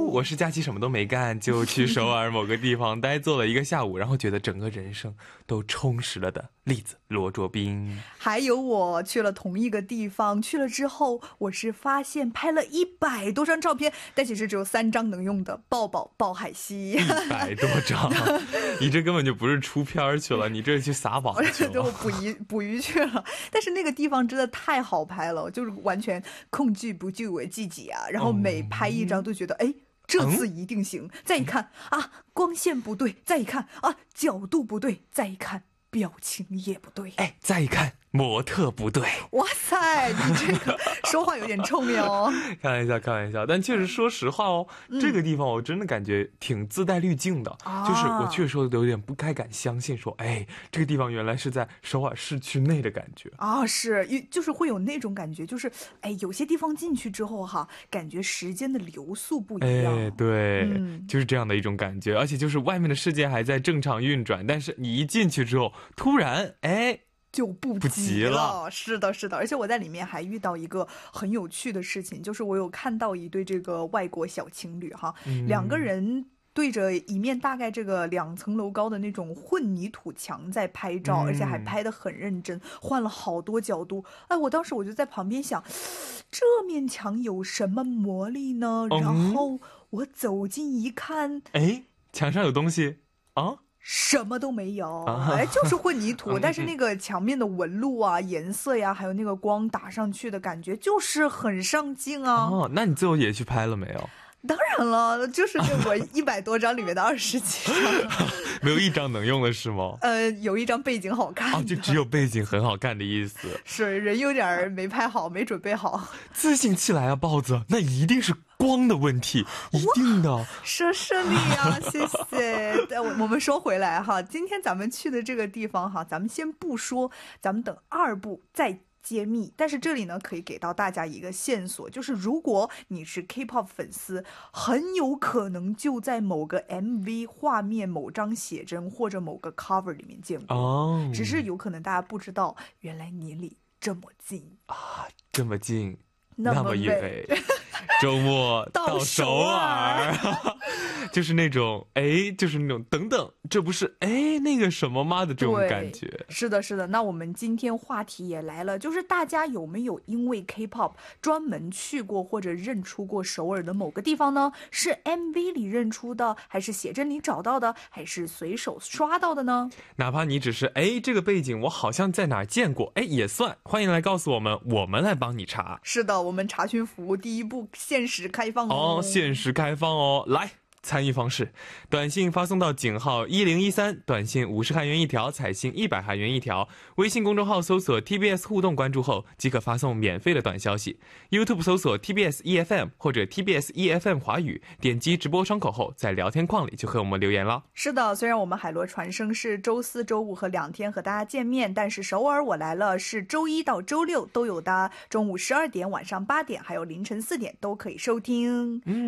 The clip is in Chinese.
我是假期什么都没干，就去首尔某个地方呆坐了一个下午，然后觉得整个人生都充实了的栗子罗卓斌。 还有我去了同一个地方，去了之后我是发现拍了100多张照片，但其实只有3张能用的，抱抱抱海西。 100多张，你这根本就不是出片去了，你这是去撒网去了。 我捕鱼去了，但是那个地方真的太好拍了，就是完全控制不住我自己啊，然后每拍一张都觉得哎。这次一定行，再一看啊，光线不对，再一看啊，角度不对，再一看表情也不对， 哎，再一看模特不对。 哇塞，你这个说话有点冲哦。 开玩笑，开玩笑，但确实说实话哦，这个地方我真的感觉挺自带滤镜的，就是我确实说的有点不太敢相信说，哎，这个地方原来是在首尔市区内的感觉啊，是，就是会有那种感觉，就是哎，有些地方进去之后哈，感觉时间的流速不一样， 哎，对，就是这样的一种感觉，而且就是外面的世界还在正常运转，但是你一进去之后，突然哎。 就不急了，是的，是的，而且我在里面还遇到一个很有趣的事情，就是我有看到一对这个外国小情侣哈，2个人对着一面大概这个2层楼高的那种混凝土墙在拍照，而且还拍得很认真，换了好多角度。哎，我当时我就在旁边想，这面墙有什么魔力呢？然后我走近一看， 哎，墙上有东西啊？ 什么都没有，哎，就是混凝土，但是那个墙面的纹路啊、颜色呀，还有那个光打上去的感觉，就是很上镜啊。 哦，那你最后也去拍了没有？ 当然了，就是我100多张里面的20几张， 没有一张能用的是吗？ 有一张背景好看哦，就只有背景很好看的意思。 是人有点没拍好，没准备好。 自信起来啊，豹子，那一定是光的问题，一定的。 说你啊，谢谢。我们说回来哈，今天咱们去的这个地方哈，咱们先不说，咱们等2部再揭秘。但是这里呢，可以给到大家一个线索，就是如果你是 K-pop 粉丝，很有可能就在某个 MV 画面、某张写真或者某个 cover 里面见过。哦，只是有可能大家不知道，原来你离这么近啊，这么近， 那么远。周末到首尔，就是那种哎，就是那种等等，这不是哎那个什么吗的这种感觉。 是的，是的。那我们今天话题也来了，就是大家有没有因为 K-pop 专门去过或者认出过首尔的某个地方呢？是 MV 里认出的，还是写真里找到的，还是随手刷到的呢？ 哪怕你只是哎这个背景我好像在哪儿见过，哎也算。欢迎来告诉我们，我们来帮你查。 是的，我们查询服务第1步限时开放哦， 限时开放哦，来。参与方式：短信发送到井号1013，短信50韩元1条，彩信100韩元1条。微信公众号搜索 TBS 互动关注后，即可发送免费的短消息。YouTube 搜索 TBS EFM 或者 TBS EFM 华语，点击直播窗口后，在聊天框里就和我们留言了。 是的，虽然我们海螺传声是周4、周5和2天和大家见面，但是首尔我来了是周1到周6都有的，中午12点、晚上8点还有凌晨4点都可以收听。